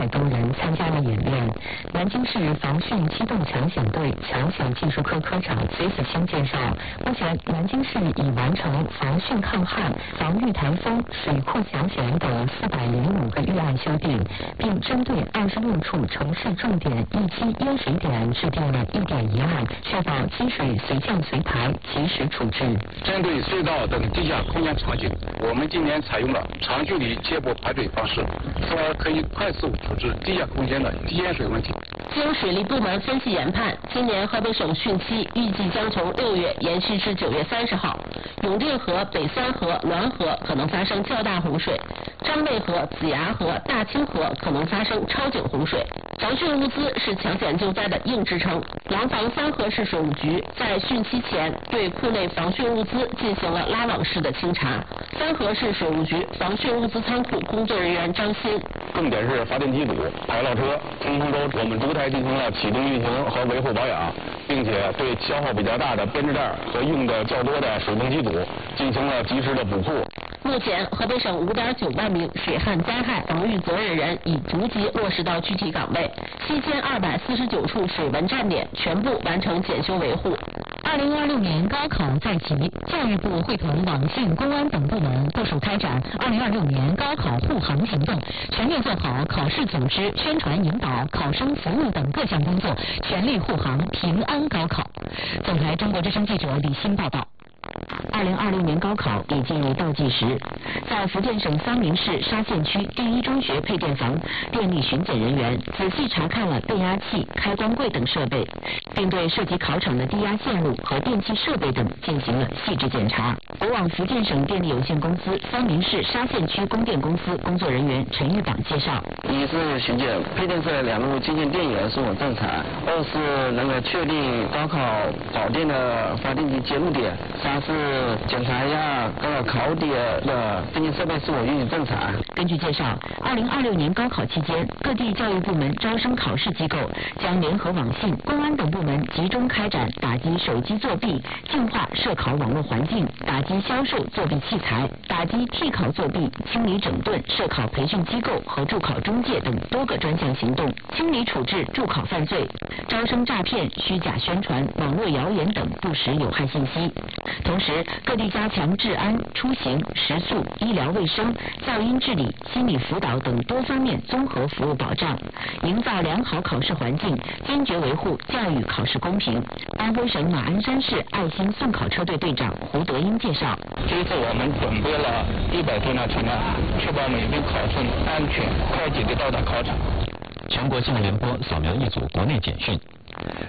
多人参加了演练。南京市防汛机动抢险队抢险技术科科长崔子清介绍，目前南京市已完成防汛抗旱、防御台风、水库抢险等405个预案修订，并针对26处城市重点易积淹水点制定了1点1案，确保积水随降随排，及时处置。 针对隧道等地下空间场景，我们今年采用了长距离接驳排水方式，从而可以快速处置地下空间的淹水问题。 经水利部门分析研判，今年河北省汛期预计将从6月延续至9月30号。永定河、北三河、滦河可能发生较大洪水，张卫河、子牙河、大清河可能发生超警洪水。防汛物资是抢险救灾的硬支撑。廊坊三河市水务局在汛期前对库内防汛物资进行了拉网式的清查。三河市水务局防汛物资仓库工作人员张鑫， 重点是发电机组、排涝车、通风轴，我们逐台进行了启动运行和维护保养，并且对消耗比较大的编织袋和用的较多的水泵机组进行了及时的补库。 目前，河北省5.9万名水旱灾害防御责任人已逐级落实到具体岗位，7249处水文站点全部完成检修维护。 2026年高考在即，教育部会同网信、公安等部门部署开展2026年高考护航行动，全面做好考试组织、宣传引导、考生服务等各项工作，全力护航平安高考。总台中国之声记者李欣报道。2026年高考已进入倒计时，在福建省桑明市沙县区第一中学配电房，电力巡检人员仔细查看了变压器、开关柜等设备，并对涉及考场的低压线路和电气设备等进行了细致检查。国网福建省电力有限公司桑明市沙县区供电公司工作人员陈玉榜介绍： 一是巡检配电设2路接线电源是否正常；2是能够确定高考导电的发电机接入点；3是检查一下高考考点的电气设备是否运行正常。 根据介绍，2026年高考期间，各地教育部门招生考试机构将联合网信、公安等部门集中开展打击手机作弊、净化涉考网络环境、打击销售作弊器材、打击替考作弊、清理整顿涉考培训机构和助考中介等多个专项行动，清理处置助考犯罪、招生诈骗、虚假宣传、网络谣言等不实有害信息。同时，各地加强治安、出行、食宿、医疗卫生、噪音治理、心理辅导等多方面综合服务保障，营造良好考试环境，坚决维护教育考试公平。安徽省马鞍山市爱心送考车队队长胡德英介绍： 这一次我们准备了100多辆车辆，确保每名考生安全快捷地到达考场。 全国新闻联播扫描一组国内简讯。